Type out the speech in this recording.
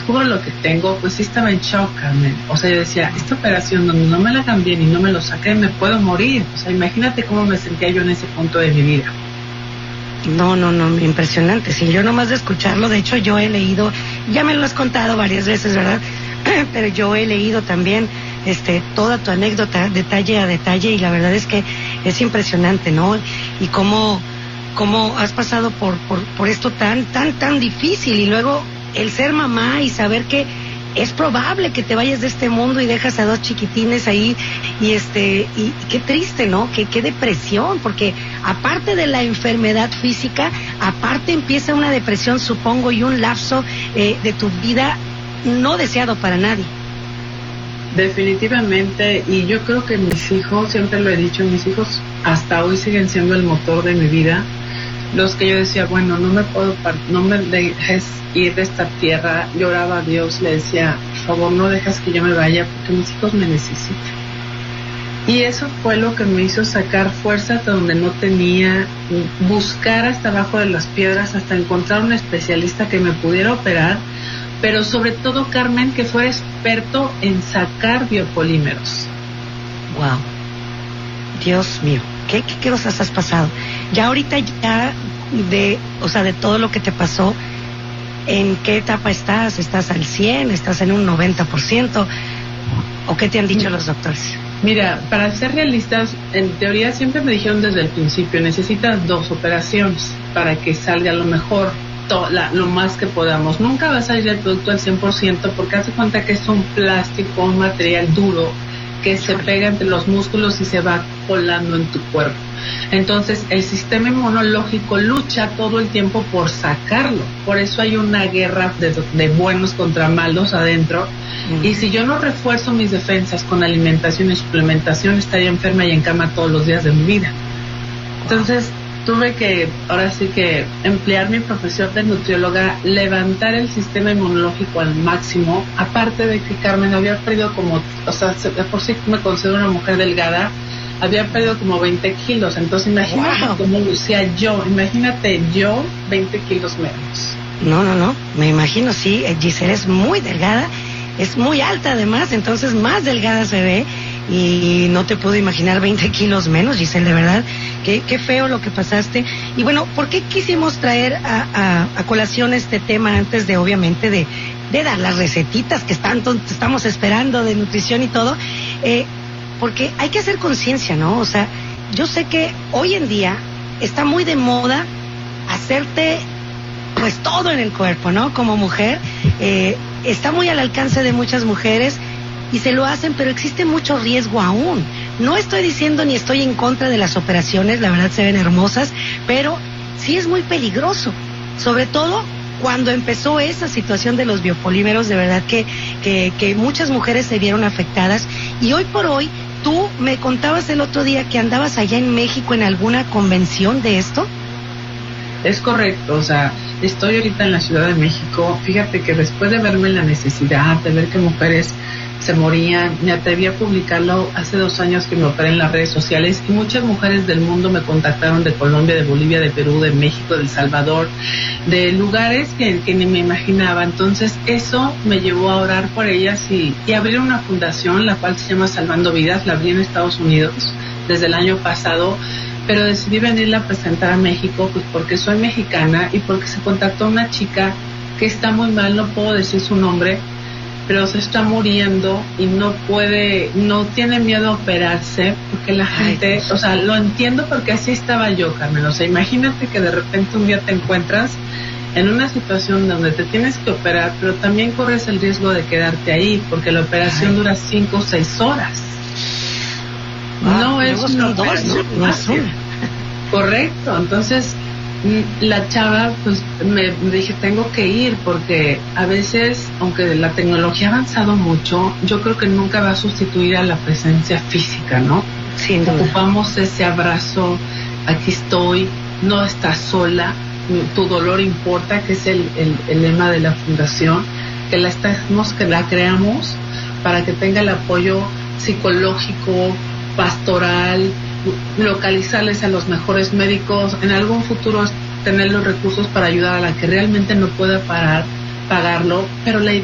descubro lo que tengo, pues sí estaba en shock, Carmen. O sea, yo decía, esta operación donde no me la hagan bien y no me lo saquen, me puedo morir. O sea, imagínate cómo me sentía yo en ese punto de mi vida. No, impresionante. Sí, yo nomás de escucharlo, de hecho yo he leído, ya me lo has contado varias veces, ¿verdad? Pero yo he leído también toda tu anécdota, detalle a detalle, y la verdad es que es impresionante, ¿no? Y cómo has pasado por esto tan difícil, y luego el ser mamá y saber que es probable que te vayas de este mundo y dejas a 2 chiquitines ahí, y qué triste, ¿no? Qué depresión, porque aparte de la enfermedad física, aparte empieza una depresión, supongo, y un lapso de tu vida no deseado para nadie. Definitivamente, y yo creo que mis hijos, siempre lo he dicho, mis hijos hasta hoy siguen siendo el motor de mi vida. Los que yo decía, bueno, no me dejes ir de esta tierra, lloraba a Dios, le decía, por favor, no dejes que yo me vaya porque mis hijos me necesitan. Y eso fue lo que me hizo sacar fuerzas de donde no tenía, buscar hasta abajo de las piedras hasta encontrar un especialista que me pudiera operar, pero sobre todo, Carmen, que fuera experto en sacar biopolímeros. Wow. Dios mío, ¿qué cosas has pasado? Ya ahorita de todo lo que te pasó, ¿en qué etapa estás? ¿Estás al 100%? ¿Estás en un 90%? ¿O qué te han dicho los doctores? Mira, para ser realistas, en teoría siempre me dijeron desde el principio, necesitas 2 operaciones para que salga lo mejor, lo más que podamos. Nunca va a salir el producto al 100% porque hace cuenta que es un plástico, un material duro que se pega entre los músculos y se va colando en tu cuerpo. Entonces el sistema inmunológico lucha todo el tiempo por sacarlo. Por eso hay una guerra de buenos contra malos adentro. Y si yo no refuerzo mis defensas con alimentación y suplementación, estaría enferma y en cama todos los días de mi vida. Entonces tuve que, ahora sí que, emplear mi profesión de nutrióloga, levantar el sistema inmunológico al máximo. Aparte de que, Carmen, había perdido de por sí me considero una mujer delgada, había perdido como 20 kilos. Entonces imagínate cómo lucía yo, imagínate yo 20 kilos menos. No, me imagino, sí. Giselle es muy delgada, es muy alta además, entonces más delgada se ve. Y no te puedo imaginar 20 kilos menos, Giselle, de verdad, qué feo lo que pasaste. Y bueno, ¿por qué quisimos traer a colación este tema antes de, obviamente, de dar las recetitas que estamos esperando de nutrición y todo? Porque hay que hacer conciencia, ¿no? O sea, yo sé que hoy en día está muy de moda hacerte pues todo en el cuerpo, ¿no? Como mujer, está muy al alcance de muchas mujeres y se lo hacen, pero existe mucho riesgo aún. No estoy diciendo ni estoy en contra de las operaciones, la verdad se ven hermosas, pero sí es muy peligroso, sobre todo cuando empezó esa situación de los biopolímeros. De verdad que muchas mujeres se vieron afectadas, y hoy por hoy, tú me contabas el otro día que andabas allá en México en alguna convención de esto. Es correcto, o sea, estoy ahorita en la Ciudad de México. Fíjate que después de verme la necesidad de ver que mujeres se morían, me atreví a publicarlo hace 2 años que me operé en las redes sociales, y muchas mujeres del mundo me contactaron, de Colombia, de Bolivia, de Perú, de México, de El Salvador, de lugares que ni me imaginaba. Entonces eso me llevó a orar por ellas y abrir una fundación, la cual se llama Salvando Vidas. La abrí en Estados Unidos desde el año pasado, pero decidí venirla a presentar a México pues porque soy mexicana y porque se contactó una chica que está muy mal, no puedo decir su nombre, pero se está muriendo y no tiene miedo a operarse porque la gente, o sea, lo entiendo porque así estaba yo, Carmen. O sea, imagínate que de repente un día te encuentras en una situación donde te tienes que operar, pero también corres el riesgo de quedarte ahí porque la operación dura 5 o 6 horas. No es una operación fácil. Correcto, entonces la chava, pues me dije, tengo que ir porque a veces, aunque la tecnología ha avanzado mucho, yo creo que nunca va a sustituir a la presencia física, ¿no? Sin duda. Ocupamos ese abrazo, aquí estoy, no estás sola, tu dolor importa, que es el lema de la fundación, que la creamos para que tenga el apoyo psicológico, pastoral, localizarles a los mejores médicos, en algún futuro tener los recursos para ayudar a la que realmente no pueda pagarlo, pero la idea